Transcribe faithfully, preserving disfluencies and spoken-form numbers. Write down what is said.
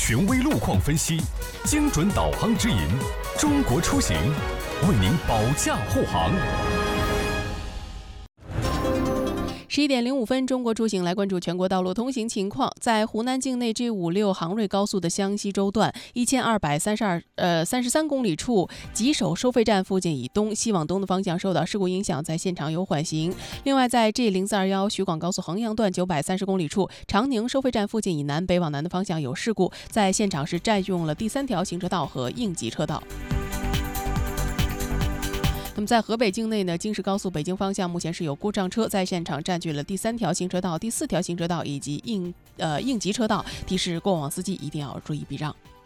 权威路况分析，精准导航指引，中国出行为您保驾护航。 十一点零五分，中国出行来关注全国道路通行情况。在湖南境内 G 五六杭瑞高速的湘西州段一千二百三十二呃三十三公里处吉首收费站附近以东西往东的方向受到事故影响，在现场有缓行。另外，在 G 零四二一徐广高速衡阳段九百三十公里处长宁收费站附近以南北往南的方向有事故，在现场是占用了第三条行车道和应急车道。那么在河北境内呢，京石高速北京方向目前是有故障车在现场占据了第三条行车道、第四条行车道以及应呃应急车道，提示过往司机一定要注意避让。